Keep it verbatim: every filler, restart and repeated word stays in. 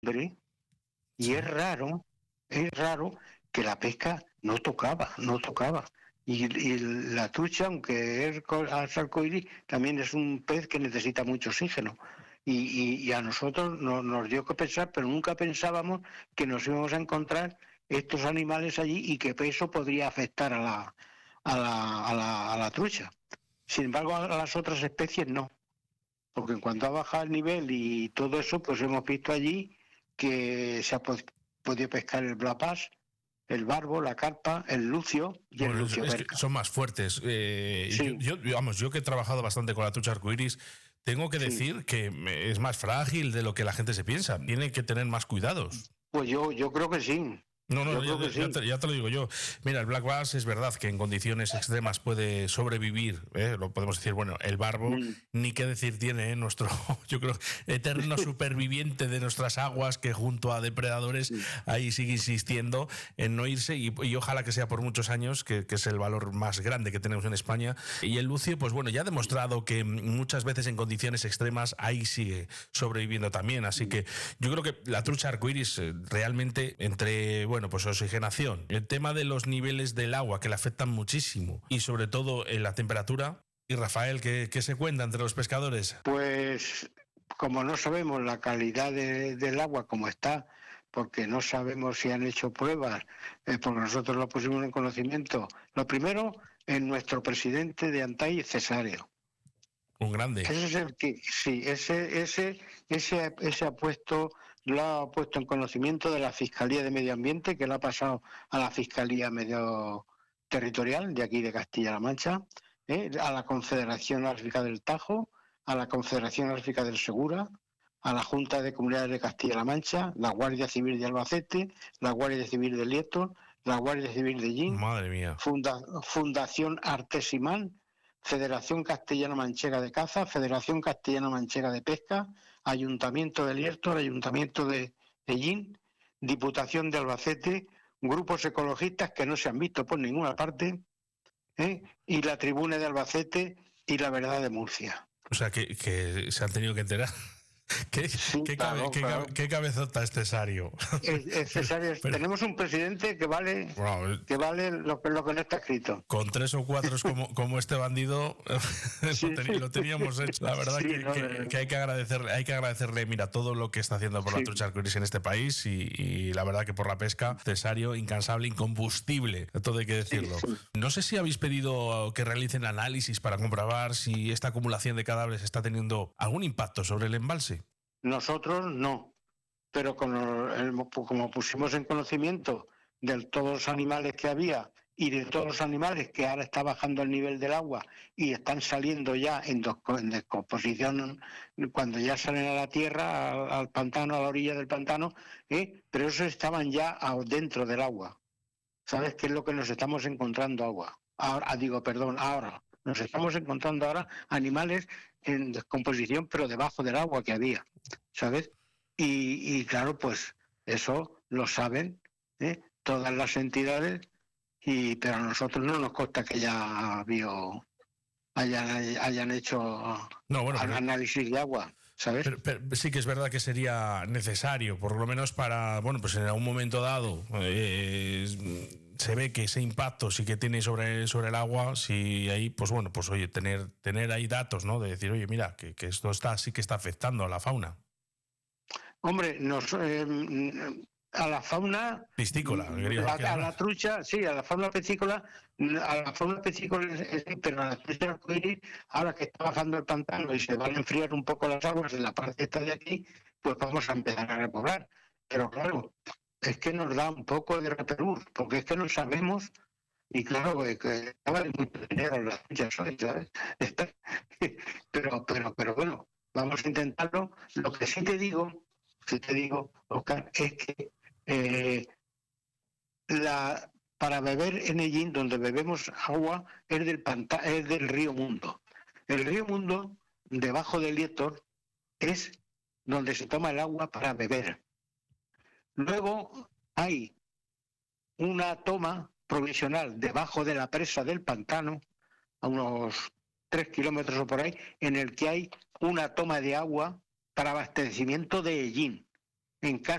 hombre, y Sí. es raro, es raro que la pesca no tocaba, no tocaba. Y, y la trucha, aunque es arcoíris, también es un pez que necesita mucho oxígeno. Y, y, y a nosotros no, nos dio que pensar, pero nunca pensábamos que nos íbamos a encontrar estos animales allí y que eso podría afectar a la, a la, a la, a la trucha. Sin embargo, a las otras especies no. Porque en cuanto ha bajado el nivel y todo eso, pues hemos visto allí que se ha podido pescar el black bass, el barbo, la carpa, el lucio y el Bueno, lucio es que perca. son más fuertes. Eh, Sí. yo, yo, vamos, yo que he trabajado bastante con la trucha arcoíris, tengo que Sí. decir que es más frágil de lo que la gente se piensa. Tiene que tener más cuidados. Pues yo, yo creo que sí. No, no, yo ya, creo que ya, sí. te, ya te lo digo yo. Mira, el black bass es verdad que en condiciones extremas puede sobrevivir, ¿eh? Lo podemos decir, bueno, el barbo, mm. ni qué decir tiene, ¿eh? Nuestro, yo creo, eterno superviviente de nuestras aguas que junto a depredadores sí. ahí sigue insistiendo en no irse y, y ojalá que sea por muchos años, que, que es el valor más grande que tenemos en España. Y el lucio, pues bueno, ya ha demostrado que muchas veces en condiciones extremas ahí sigue sobreviviendo también. Así que yo creo que la trucha arcoíris realmente entre, bueno, pues oxigenación, el tema de los niveles del agua que le afectan muchísimo y sobre todo en la temperatura. Y Rafael, ¿qué, qué se cuenta entre los pescadores? Pues como no sabemos la calidad de, del agua como está, porque no sabemos si han hecho pruebas, eh, porque nosotros lo pusimos en conocimiento. Lo primero, en nuestro presidente de Antay, Cesario. Un grande. Ese es el que, sí, ese, ese, ese, ese ha puesto, lo ha puesto en conocimiento de la Fiscalía de Medio Ambiente, que lo ha pasado a la Fiscalía Medio Territorial de aquí de Castilla-La Mancha, ¿eh? A la Confederación Ártica del Tajo, a la Confederación Ártica del Segura, a la Junta de Comunidades de Castilla-La Mancha, la Guardia Civil de Albacete, la Guardia Civil de Lieto, la Guardia Civil de Yin, Madre mía. Funda, Fundación Artesimán, Federación Castellana Manchega de Caza, Federación Castellana Manchega de Pesca, Ayuntamiento de Lierto, el Ayuntamiento de Ellín, Diputación de Albacete, grupos ecologistas que no se han visto por ninguna parte, ¿eh? Y la Tribuna de Albacete y la Verdad de Murcia. O sea, que, que se han tenido que enterar. ¿Qué, sí, qué, claro, cabe, claro. qué, qué cabezota es Cesario? Es, es Cesario. Pero, tenemos un presidente que vale wow, que vale lo, lo que no está escrito. Con tres o cuatro como, como este bandido sí. lo, ten, lo teníamos hecho. La verdad sí, que, no, que, que hay que agradecerle, hay que agradecerle, mira, todo lo que está haciendo por sí. la trucha arcoíris en este país y, y la verdad que por la pesca, Cesario, incansable, incombustible, todo hay que decirlo. Sí, sí. No sé si habéis pedido que realicen análisis para comprobar si esta acumulación de cadáveres está teniendo algún impacto sobre el embalse. Nosotros no, pero con el, como pusimos en conocimiento de todos los animales que había y de todos los animales que ahora está bajando el nivel del agua y están saliendo ya en, en descomposición cuando ya salen a la tierra, al, al pantano, a la orilla del pantano, ¿eh? Pero esos estaban ya dentro del agua. ¿Sabes qué es lo que nos estamos encontrando agua? Ahora, digo, perdón, ahora. Nos estamos encontrando ahora animales en descomposición, pero debajo del agua que había, ¿sabes? Y, y claro, pues eso lo saben, ¿eh? Todas las entidades, y pero a nosotros no nos consta que ya habido, hayan, hayan hecho no, bueno, pero... análisis de agua. ¿Sabes? Pero, pero sí que es verdad que sería necesario, por lo menos para, bueno, pues en algún momento dado eh, se ve que ese impacto sí que tiene sobre, sobre el agua, si ahí, pues bueno, pues oye, tener, tener ahí datos, ¿no? De decir, oye, mira, que, que esto está sí que está afectando a la fauna. Hombre, nos, eh, a la fauna piscícola, a, a la trucha, sí, a la fauna piscícola, a la fauna piscícola, pero a la trucha arcoíris, ahora que está bajando el pantano y se van a enfriar un poco las aguas en la parte esta de aquí, pues vamos a empezar a repoblar. Pero claro, es que nos da un poco de repelús, porque es que no sabemos, y claro, que vale mucho dinero las truchas, ¿sabes? Pero, pero, pero bueno, vamos a intentarlo. Lo que sí te digo, si te digo, Oscar, es que eh, la, para beber en Ellín, donde bebemos agua, es del, panta, es del río Mundo. El río Mundo, debajo del Lietor, es donde se toma el agua para beber. Luego hay una toma provisional debajo de la presa del pantano, a unos tres kilómetros o por ahí, en el que hay una toma de agua para abastecimiento de Ellín. en casa